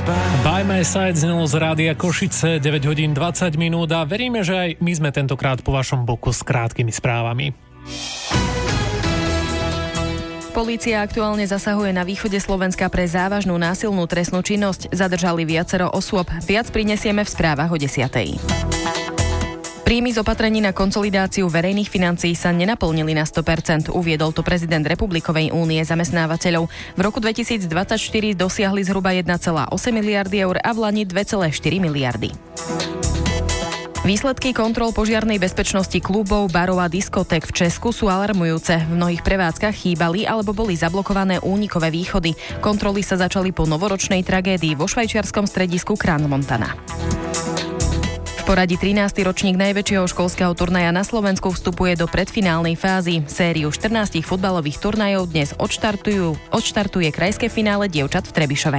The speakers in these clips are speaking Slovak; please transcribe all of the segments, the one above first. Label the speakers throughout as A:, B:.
A: By My Side znelo z Rádia Košice, 9 hodín 20 minút a veríme, že aj my sme tentokrát po vašom boku s krátkými správami.
B: Polícia aktuálne zasahuje na východe Slovenska pre závažnú násilnú trestnú činnosť. Zadržali viacero osôb. Viac prinesieme v správach o 10:00. Príjmy z opatrení na konsolidáciu verejných financií sa nenaplnili na 100%, uviedol to prezident Republikovej únie zamestnávateľov. V roku 2024 dosiahli zhruba 1,8 miliardy eur a v lani 2,4 miliardy. Výsledky kontrol požiarnej bezpečnosti klubov, barov a diskoték v Česku sú alarmujúce. V mnohých prevádzkach chýbali alebo boli zablokované únikové východy. Kontroly sa začali po novoročnej tragédii vo švajčiarskom stredisku Crans-Montana. V poradí 13. ročník najväčšieho školského turnaja na Slovensku vstupuje do predfinálnej fázy. Sériu 14 futbalových turnajov dnes odštartuje krajské finále dievčat v Trebišove.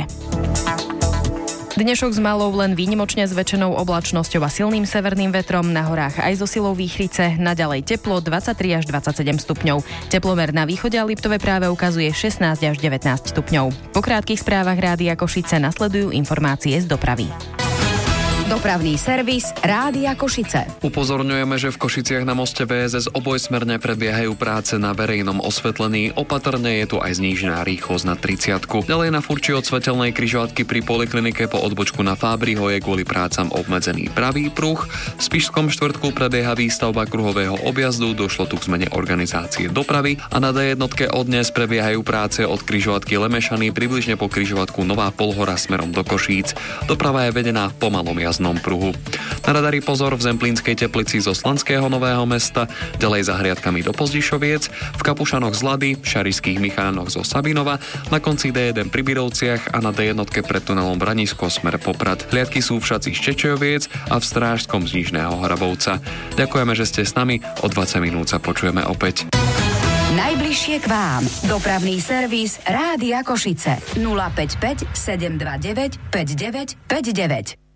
B: Dnešok s malou len výnimočne zväčšenou oblačnosťou a silným severným vetrom, na horách aj so silou výchrice, naďalej teplo 23 až 27 stupňov. Teplomer na východe a Liptove práve ukazuje 16 až 19 stupňov. Po krátkych správach Rádia Košice nasledujú informácie z dopravy.
C: Dopravný servis Rádia Košice.
D: Upozorňujeme, že v Košiciach na moste VSS obojsmerne prebiehajú práce na verejnom osvetlení. Opatrne je tu aj znížená rýchlosť na 30. Ďalej na furči od svetelnej križovatky pri poliklinike po odbočku na Fábriho je kvôli prácam obmedzený pravý pruh. V Spišskom štvrtku prebieha výstavba kruhového objazdu, došlo tu k zmene organizácie dopravy a na D1 od dnes prebiehajú práce od križovatky Lemešany približne po križovatku Nová Polhora smerom do Košíc. Doprava je vedená v pomalom pruhu. Na radari pozor v Zemplínskej Teplici zo Slanského Nového Mesta, ďalej za hliadkami do Pozdišoviec, v Kapušanoch z Lady, v Šarišských Michánoch zo Sabinova, na konci D1 pri Birovciach a na D1 pred tunelom Branisko smer Poprad. Hliadky sú v Šaci z Čečojoviec a v Strážskom z Nižného Hrabovca. Ďakujeme, že ste s nami, o 20 minút sa počujeme opäť.
C: Najbližšie k vám. Dopravný servis Rádia Košice 055 729 5959.